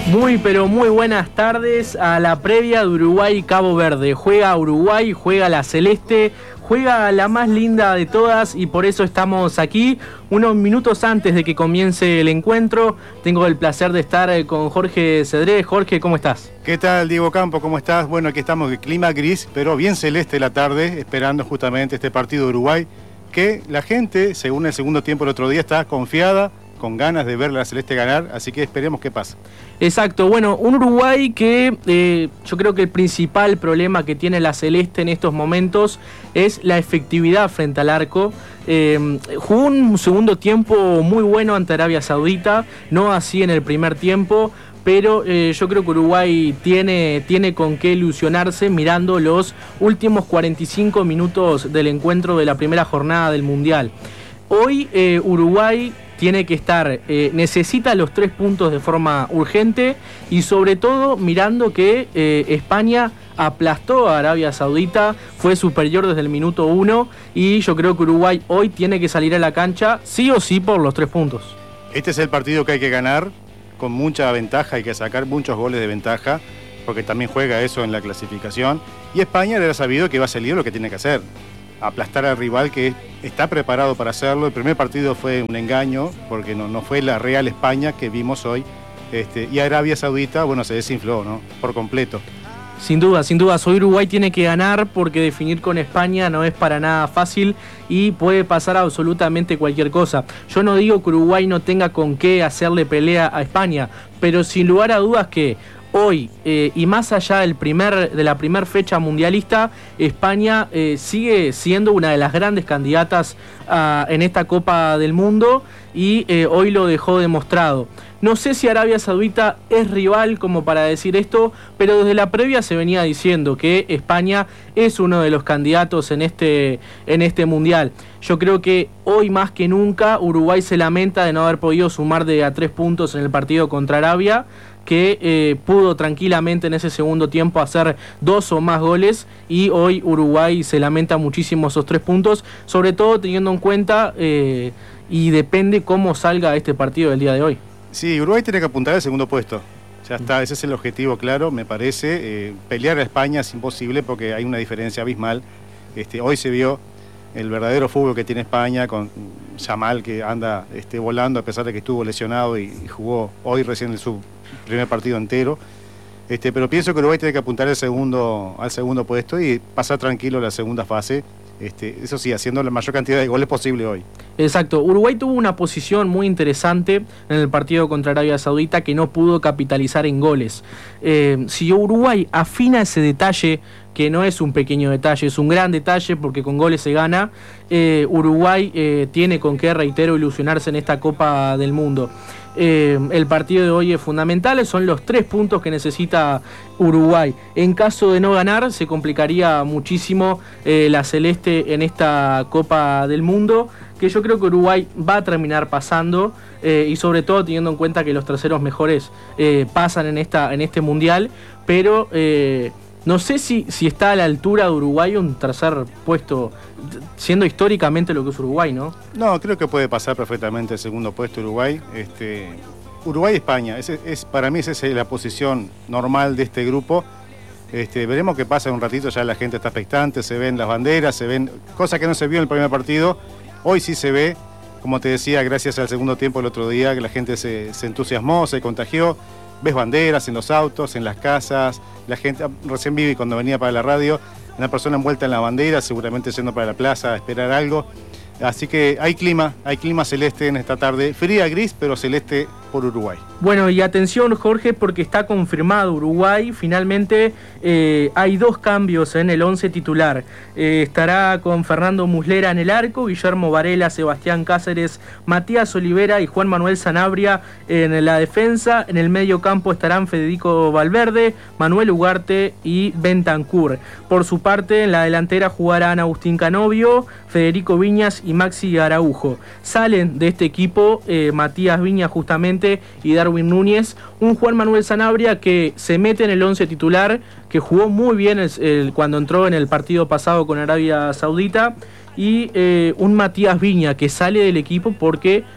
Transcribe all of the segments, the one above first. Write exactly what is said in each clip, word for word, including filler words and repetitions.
Muy pero muy buenas tardes a la previa de Uruguay y Cabo Verde. Juega Uruguay, juega la Celeste, juega la más linda de todas y por eso estamos aquí unos minutos antes de que comience el encuentro. Tengo el placer de estar con Jorge Cedré. Jorge, ¿cómo estás? ¿Qué tal, Diego Campo? ¿Cómo estás? Bueno, aquí estamos en clima gris, pero bien celeste la tarde, esperando justamente este partido de Uruguay, que la gente, según el segundo tiempo el otro día, está confiada, con ganas de ver a la Celeste ganar, así que esperemos qué pasa. Exacto, bueno, un Uruguay que eh, yo creo que el principal problema que tiene la Celeste en estos momentos es la efectividad frente al arco. Eh, jugó un segundo tiempo muy bueno ante Arabia Saudita, no así en el primer tiempo, pero eh, yo creo que Uruguay tiene, tiene con qué ilusionarse mirando los últimos cuarenta y cinco minutos del encuentro de la primera jornada del Mundial. Hoy eh, Uruguay tiene que estar, eh, necesita los tres puntos de forma urgente y sobre todo mirando que eh, España aplastó a Arabia Saudita, fue superior desde el minuto uno y yo creo que Uruguay hoy tiene que salir a la cancha sí o sí por los tres puntos. Este es el partido que hay que ganar con mucha ventaja, hay que sacar muchos goles de ventaja porque también juega eso en la clasificación y España le ha sabido que va a salir lo que tiene que hacer. Aplastar al rival que está preparado para hacerlo. El primer partido fue un engaño porque no, no fue la Real España que vimos hoy, este, y Arabia Saudita, bueno, se desinfló, ¿no? Por completo. Sin duda, sin duda, hoy Uruguay tiene que ganar porque definir con España no es para nada fácil y puede pasar absolutamente cualquier cosa. Yo no digo que Uruguay no tenga con qué hacerle pelea a España, pero sin lugar a dudas que hoy, eh, y más allá del primer, de la primera fecha mundialista, España eh, sigue siendo una de las grandes candidatas uh, en esta Copa del Mundo y eh, hoy lo dejó demostrado. No sé si Arabia Saudita es rival como para decir esto, pero desde la previa se venía diciendo que España es uno de los candidatos en este, en este mundial. Yo creo que hoy más que nunca Uruguay se lamenta de no haber podido sumar de a tres puntos en el partido contra Arabia, que eh, pudo tranquilamente en ese segundo tiempo hacer dos o más goles y hoy Uruguay se lamenta muchísimo esos tres puntos, sobre todo teniendo en cuenta eh, y depende cómo salga este partido del día de hoy. Sí, Uruguay tiene que apuntar al segundo puesto, ya está, ese es el objetivo claro, me parece. Eh, pelear a España es imposible porque hay una diferencia abismal. Este, hoy se vio el verdadero fútbol que tiene España con Yamal que anda este, volando a pesar de que estuvo lesionado y, y jugó hoy recién en su primer partido entero, este, pero pienso que Uruguay tiene que apuntar al segundo, al segundo puesto y pasar tranquilo la segunda fase, este, eso sí, haciendo la mayor cantidad de goles posible hoy. Exacto, Uruguay tuvo una posición muy interesante en el partido contra Arabia Saudita que no pudo capitalizar en goles. Eh, si Uruguay afina ese detalle, que no es un pequeño detalle, es un gran detalle porque con goles se gana, eh, Uruguay eh, tiene con qué, reitero, ilusionarse en esta Copa del Mundo. Eh, el partido de hoy es fundamental, son los tres puntos que necesita Uruguay. En caso de no ganar, se complicaría muchísimo eh, la Celeste en esta Copa del Mundo, que yo creo que Uruguay va a terminar pasando, eh, y sobre todo teniendo en cuenta que los terceros mejores eh, pasan en, esta, en este Mundial, pero eh, no sé si, si está a la altura de Uruguay un tercer puesto, siendo históricamente lo que es Uruguay, ¿no? No, creo que puede pasar perfectamente el segundo puesto Uruguay. Este, Uruguay-España, es, es, para mí esa es la posición normal de este grupo. Este, veremos qué pasa en un ratito, ya la gente está expectante, se ven las banderas, se ven cosas que no se vio en el primer partido. Hoy sí se ve, como te decía, gracias al segundo tiempo el otro día, que la gente se, se entusiasmó, se contagió. Ves banderas en los autos, en las casas, la gente, recién vi cuando venía para la radio, una persona envuelta en la bandera, seguramente yendo para la plaza a esperar algo. Así que hay clima, hay clima celeste en esta tarde, fría, gris, pero celeste por Uruguay. Bueno, y atención, Jorge, porque está confirmado Uruguay, finalmente eh, hay dos cambios en el once titular. Eh, estará con Fernando Muslera en el arco, Guillermo Varela, Sebastián Cáceres, Matías Olivera y Juan Manuel Sanabria en la defensa. En el medio campo estarán Federico Valverde, Manuel Ugarte y Bentancur. Por su parte, en la delantera jugarán Agustín Canovio, Federico Viñas y Maxi Araujo. Salen de este equipo eh, Matías Viñas justamente y Darwin Núñez, un Juan Manuel Sanabria que se mete en el once titular, que jugó muy bien el, el, cuando entró en el partido pasado con Arabia Saudita, y eh, un Matías Viña que sale del equipo porque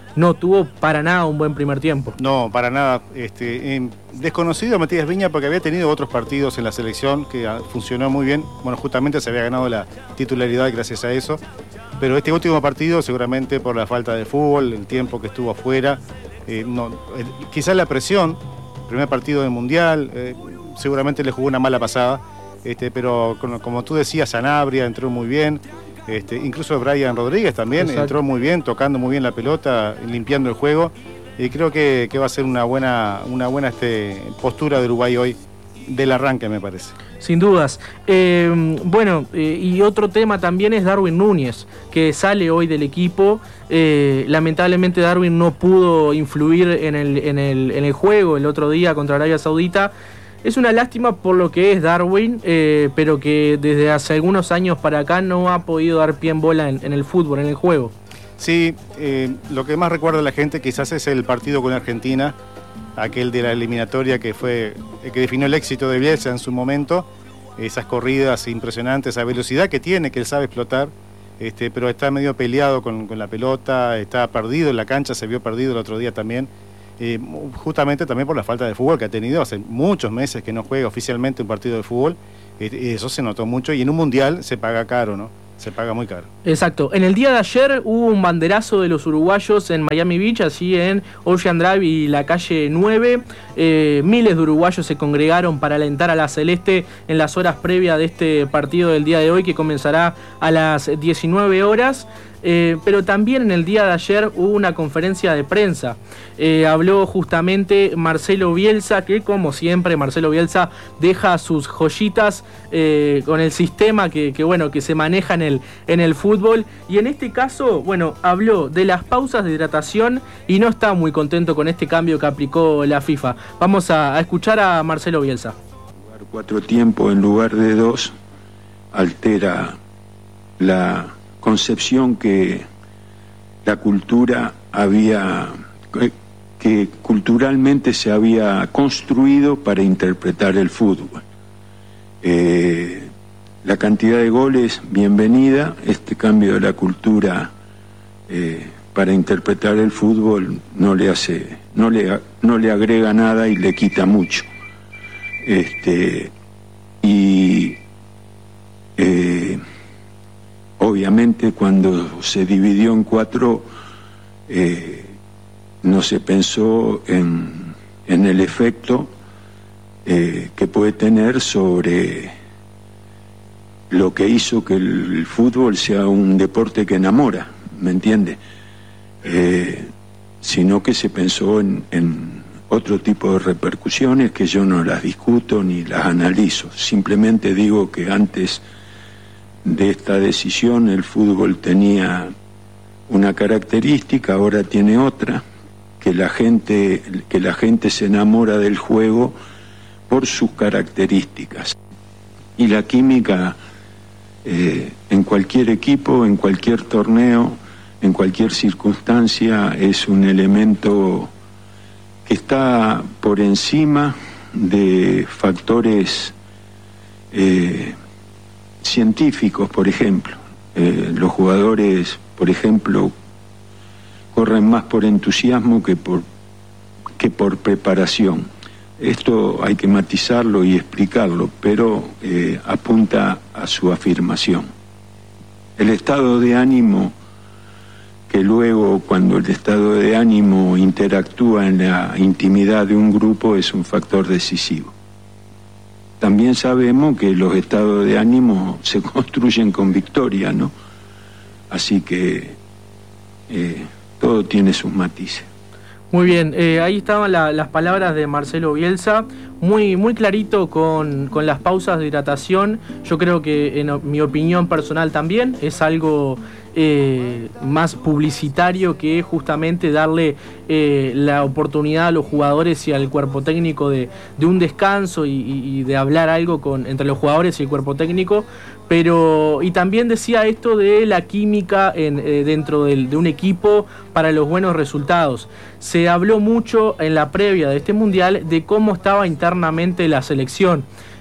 no tuvo para nada un buen primer tiempo. No, para nada. Este, eh, desconocido Matías Viña porque había tenido otros partidos en la selección que ah, funcionó muy bien. Bueno, justamente se había ganado la titularidad gracias a eso. Pero este último partido, seguramente por la falta de fútbol, el tiempo que estuvo afuera, eh, no, eh, quizás la presión, primer partido del Mundial, eh, seguramente le jugó una mala pasada. Este, pero como, como tú decías, Sanabria entró muy bien. Este, incluso Brian Rodríguez también Exacto. entró muy bien, tocando muy bien la pelota, limpiando el juego, y creo que, que va a ser una buena, una buena este, postura de Uruguay hoy, del arranque me parece. Sin dudas. Eh, bueno, eh, y otro tema también es Darwin Núñez, que sale hoy del equipo. Eh, lamentablemente Darwin no pudo influir en el, en, el, en el juego el otro día contra Arabia Saudita. Es una lástima por lo que es Darwin, eh, pero que desde hace algunos años para acá no ha podido dar pie en bola en, en el fútbol, en el juego. Sí, eh, lo que más recuerda a la gente quizás es el partido con Argentina, aquel de la eliminatoria que fue el que definió el éxito de Bielsa en su momento, esas corridas impresionantes, esa velocidad que tiene, que él sabe explotar, este, pero está medio peleado con, con la pelota, está perdido en la cancha, se vio perdido el otro día también. Eh, justamente también por la falta de fútbol que ha tenido, hace muchos meses que no juega oficialmente un partido de fútbol, eh, eso se notó mucho, y en un mundial se paga caro, ¿no? Se paga muy caro. Exacto. En el día de ayer hubo un banderazo de los uruguayos en Miami Beach, así en Ocean Drive y la calle nueve. Eh, miles de uruguayos se congregaron para alentar a la Celeste en las horas previas de este partido del día de hoy, que comenzará a las diecinueve horas. Eh, pero también en el día de ayer hubo una conferencia de prensa. Eh, habló justamente Marcelo Bielsa, que como siempre Marcelo Bielsa deja sus joyitas eh, con el sistema que, que, bueno, que se maneja en el, en el fútbol. Y en este caso, bueno, habló de las pausas de hidratación y no está muy contento con este cambio que aplicó la FIFA. Vamos a, a escuchar a Marcelo Bielsa. Jugar cuatro tiempos en lugar de dos altera la concepción que la cultura había, que culturalmente se había construido para interpretar el fútbol. Eh, la cantidad de goles, bienvenida. Este cambio de la cultura eh, para interpretar el fútbol no le hace, no le, no le agrega nada y le quita mucho. Este, y eh, obviamente cuando se dividió en cuatro, eh, no se pensó en, en el efecto eh, que puede tener sobre lo que hizo que el, el fútbol sea un deporte que enamora, ¿me entiende? Eh, sino que se pensó en, en otro tipo de repercusiones que yo no las discuto ni las analizo. Simplemente digo que antes de esta decisión el fútbol tenía una característica, ahora tiene otra, que la gente, que la gente se enamora del juego por sus características. Y la química eh, en cualquier equipo, en cualquier torneo, en cualquier circunstancia es un elemento que está por encima de factores eh, científicos, por ejemplo. Eh, los jugadores, por ejemplo, corren más por entusiasmo que por, que por preparación. Esto hay que matizarlo y explicarlo, pero eh, apunta a su afirmación. El estado de ánimo, que luego cuando el estado de ánimo interactúa en la intimidad de un grupo, es un factor decisivo. También sabemos que los estados de ánimo se construyen con victoria, ¿no? Así que eh, todo tiene sus matices. Muy bien, eh, ahí estaban la, las palabras de Marcelo Bielsa, muy, muy clarito con, con las pausas de hidratación. Yo creo que, en mi opinión personal también, es algo eh, más publicitario que justamente darle eh, la oportunidad a los jugadores y al cuerpo técnico de, de un descanso y, y de hablar algo con, entre los jugadores y el cuerpo técnico. Pero, y también decía esto de la química en, eh, dentro del, de un equipo para los buenos resultados. Se habló mucho en la previa de este mundial de cómo estaba internamente la selección.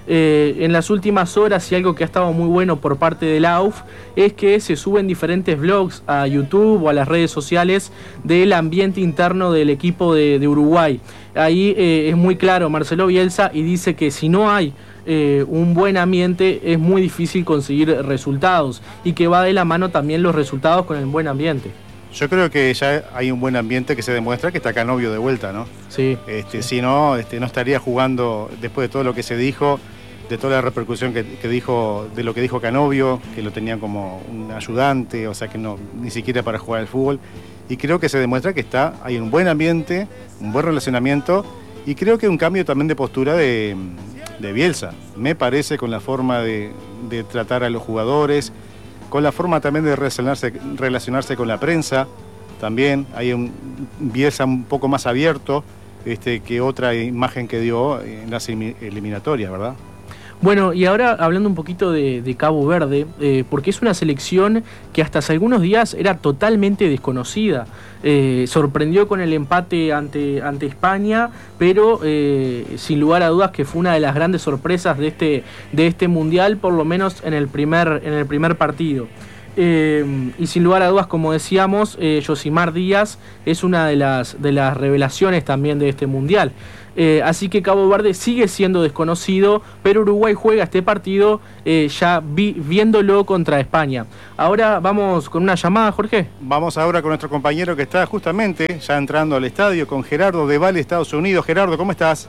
Eh, en las últimas horas, y algo que ha estado muy bueno por parte de la A U F, es que se suben diferentes vlogs a YouTube o a las redes sociales del ambiente interno del equipo de, de Uruguay. Ahí eh, es muy claro Marcelo Bielsa y dice que si no hay eh, un buen ambiente es muy difícil conseguir resultados, y que va de la mano también los resultados con el buen ambiente. Yo creo que ya hay un buen ambiente que se demuestra que está Canovio de vuelta, ¿no? Sí. Este, sí. Si no, este, no estaría jugando después de todo lo que se dijo, de toda la repercusión que, que dijo, de lo que dijo Canovio, que lo tenían como un ayudante, o sea que no, ni siquiera para jugar al fútbol. Y creo que se demuestra que está, hay un buen ambiente, un buen relacionamiento, y creo que un cambio también de postura de, de Bielsa. Me parece, con la forma de, de tratar a los jugadores, con la forma también de relacionarse, relacionarse con la prensa. También hay un Bielsa un poco más abierto este, que otra imagen que dio en las eliminatorias, ¿verdad? Bueno, y ahora hablando un poquito de, de Cabo Verde, eh, porque es una selección que hasta hace algunos días era totalmente desconocida. Eh, sorprendió con el empate ante, ante España, pero eh, sin lugar a dudas que fue una de las grandes sorpresas de este, de este Mundial, por lo menos en el primer, en el primer partido. Eh, y sin lugar a dudas, como decíamos, eh, Yosimar Díaz es una de las, de las revelaciones también de este Mundial. Eh, así que Cabo Verde sigue siendo desconocido, pero Uruguay juega este partido eh, ya vi, viéndolo contra España. Ahora vamos con una llamada, Jorge. Vamos ahora con nuestro compañero que está justamente ya entrando al estadio, con Gerardo de Vale, Estados Unidos. Gerardo, ¿cómo estás?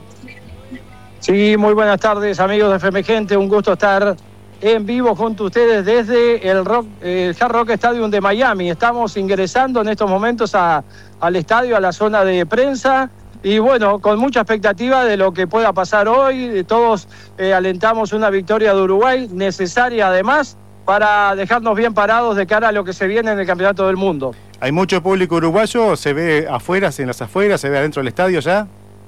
Sí, muy buenas tardes, amigos de F M Gente. Un gusto estar en vivo junto a ustedes desde el, rock, el Hard Rock Stadium de Miami. Estamos ingresando en estos momentos a, al estadio, a la zona de prensa. Y bueno, con mucha expectativa de lo que pueda pasar hoy. Todos eh, alentamos una victoria de Uruguay, necesaria además, para dejarnos bien parados de cara a lo que se viene en el Campeonato del Mundo. ¿Hay mucho público uruguayo? ¿Se ve afuera, en las afueras? ¿Se ve adentro del estadio ya?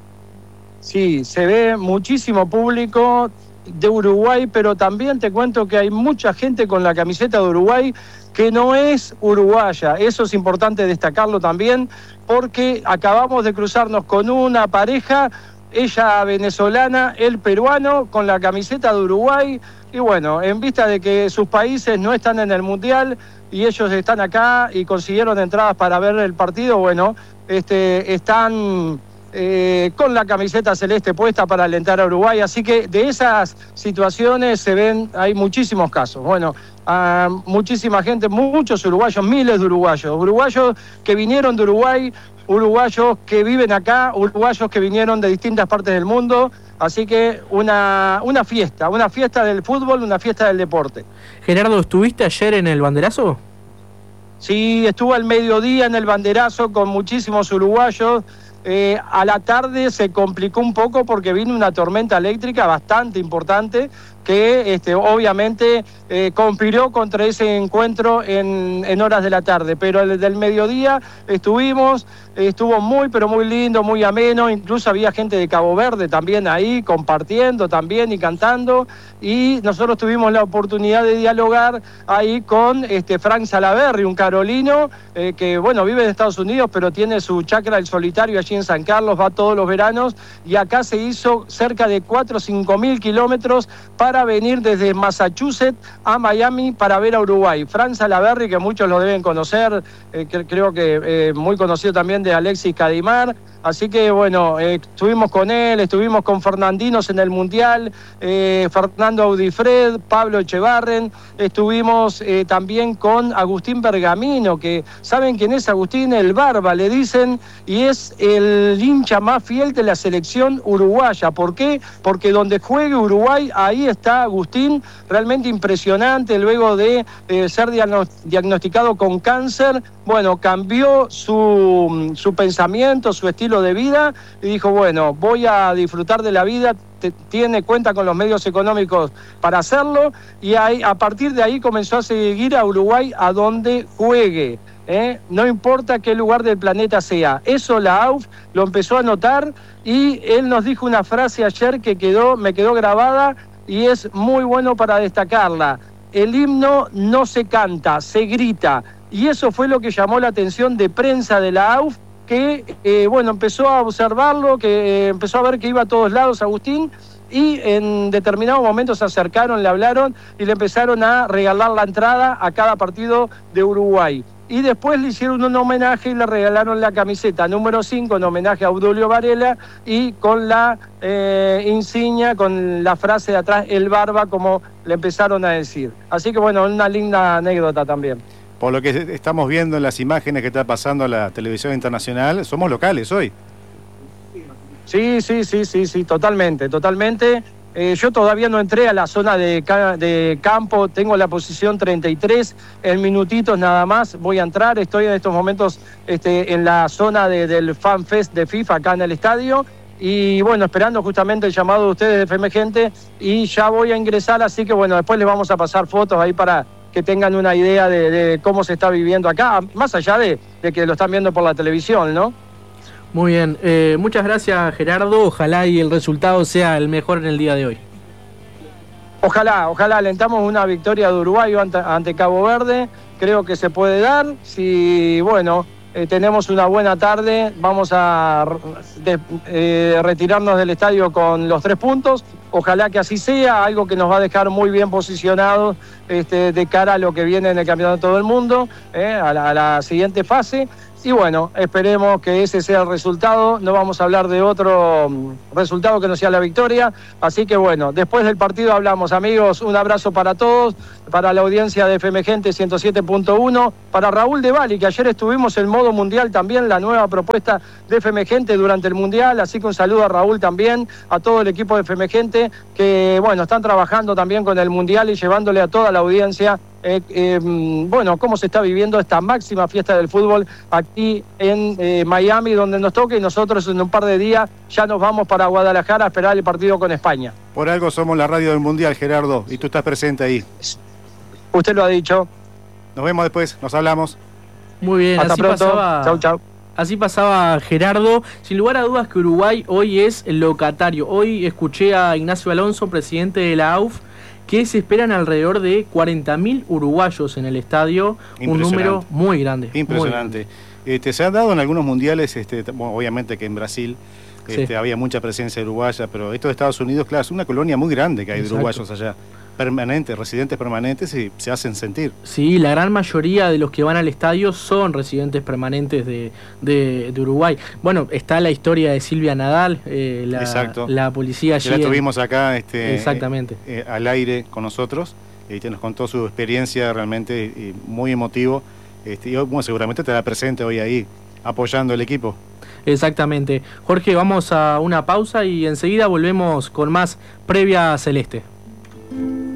Sí, se ve muchísimo público de Uruguay, pero también te cuento que hay mucha gente con la camiseta de Uruguay que no es uruguaya. Eso es importante destacarlo también, porque acabamos de cruzarnos con una pareja, ella venezolana, él peruano, con la camiseta de Uruguay. Y bueno, en vista de que sus países no están en el Mundial y ellos están acá y consiguieron entradas para ver el partido, bueno, este, están eh, con la camiseta celeste puesta para alentar a Uruguay. Así que de esas situaciones se ven, hay muchísimos casos. Bueno, a muchísima gente, muchos uruguayos, miles de uruguayos, uruguayos que vinieron de Uruguay, uruguayos que viven acá, uruguayos que vinieron de distintas partes del mundo. Así que una, una fiesta, una fiesta del fútbol, una fiesta del deporte. Gerardo, ¿estuviste ayer en el banderazo? Sí, estuve al mediodía en el banderazo con muchísimos uruguayos. Eh, a la tarde se complicó un poco porque vino una tormenta eléctrica bastante importante que este, obviamente eh, conspiró contra ese encuentro en, en horas de la tarde, pero desde el mediodía estuvimos, estuvo muy pero muy lindo, muy ameno, incluso había gente de Cabo Verde también ahí compartiendo también y cantando, y nosotros tuvimos la oportunidad de dialogar ahí con este, Frank Salaverry, un carolino eh, que bueno, vive en Estados Unidos pero tiene su chacra El Solitario allí en San Carlos, va todos los veranos, y acá se hizo cerca de cuatro o cinco mil kilómetros para para venir desde Massachusetts a Miami para ver a Uruguay. Frank Salaverry, que muchos lo deben conocer, eh, que, creo que eh, muy conocido también de Alexis Cadimar. Así que bueno, eh, estuvimos con él, estuvimos con Fernandinos en el Mundial, eh, Fernando Audifred, Pablo Echevarren, estuvimos eh, también con Agustín Bergamino, que ¿saben quién es Agustín? El Barba, le dicen, y es el hincha más fiel de la selección uruguaya. ¿Por qué? Porque donde juegue Uruguay, ahí está Agustín, realmente impresionante, luego de eh, ser diagnosticado con cáncer, bueno, cambió su, su pensamiento, su estilo de vida, y dijo, bueno, voy a disfrutar de la vida, te, tiene cuenta con los medios económicos para hacerlo, y ahí, a partir de ahí comenzó a seguir a Uruguay a donde juegue, ¿eh? No importa qué lugar del planeta sea. Eso la A U F lo empezó a notar, y él nos dijo una frase ayer que quedó, me quedó grabada, y es muy bueno para destacarla. El himno no se canta, se grita, y eso fue lo que llamó la atención de prensa de la A U F, que, eh, bueno, empezó a observarlo, que eh, empezó a ver que iba a todos lados Agustín, y en determinado momento se acercaron, le hablaron y le empezaron a regalar la entrada a cada partido de Uruguay. Y después le hicieron un homenaje y le regalaron la camiseta número cinco en homenaje a Obdulio Varela y con la eh, insignia, con la frase de atrás, el Barba, como le empezaron a decir. Así que bueno, una linda anécdota también. Por lo que estamos viendo en las imágenes que está pasando a la televisión internacional, somos locales hoy. Sí, sí, sí, sí, sí, totalmente, totalmente. Eh, yo todavía no entré a la zona de, ca de campo, tengo la posición treinta y tres, en minutitos nada más voy a entrar, estoy en estos momentos este, en la zona de, del Fan Fest de FIFA acá en el estadio y bueno, esperando justamente el llamado de ustedes de F M Gente y ya voy a ingresar, así que bueno, después les vamos a pasar fotos ahí para que tengan una idea de, de cómo se está viviendo acá, más allá de, de que lo están viendo por la televisión, ¿no? Muy bien, eh, muchas gracias Gerardo, ojalá y el resultado sea el mejor en el día de hoy. Ojalá, ojalá alentamos una victoria de Uruguay ante, ante Cabo Verde, creo que se puede dar, si bueno, eh, tenemos una buena tarde, vamos a de, eh, retirarnos del estadio con los tres puntos, ojalá que así sea, algo que nos va a dejar muy bien posicionados este, de cara a lo que viene en el Campeonato del Mundo, eh, a, la, a la siguiente fase. Y bueno, esperemos que ese sea el resultado, no vamos a hablar de otro resultado que no sea la victoria, así que bueno, después del partido hablamos, amigos, un abrazo para todos, para la audiencia de F M Gente ciento siete punto uno, para Raúl de Bali, que ayer estuvimos en modo mundial también, la nueva propuesta de F M Gente durante el mundial, así que un saludo a Raúl también, a todo el equipo de F M Gente, que bueno, están trabajando también con el mundial y llevándole a toda la audiencia Eh, eh, bueno, cómo se está viviendo esta máxima fiesta del fútbol aquí en eh, Miami, donde nos toca, y nosotros en un par de días ya nos vamos para Guadalajara a esperar el partido con España. Por algo somos la radio del Mundial, Gerardo, y tú estás presente ahí. Usted lo ha dicho. Nos vemos después, nos hablamos. Muy bien, hasta así pronto. pasaba... Chau, chau. Así pasaba Gerardo. Sin lugar a dudas que Uruguay hoy es el locatario. Hoy escuché a Ignacio Alonso, presidente de la A U F, que se esperan alrededor de cuarenta mil uruguayos en el estadio, un número muy grande. Impresionante. Muy grande. Este, se han dado en algunos mundiales, este, bueno, obviamente que en Brasil este, sí. había mucha presencia uruguaya, pero esto de Estados Unidos, claro, es una colonia muy grande que hay de uruguayos allá. Permanentes, residentes permanentes y se hacen sentir. Sí, la gran mayoría de los que van al estadio son residentes permanentes de, de, de Uruguay. Bueno, está la historia de Silvia Nadal, eh, la, Exacto. la policía allí. Que la tuvimos en, acá este, exactamente. Eh, eh, al aire con nosotros, y eh, nos contó su experiencia realmente eh, muy emotivo. Este, y bueno, seguramente estará presente hoy ahí, apoyando el equipo. Exactamente. Jorge, vamos a una pausa y enseguida volvemos con más Previa Celeste.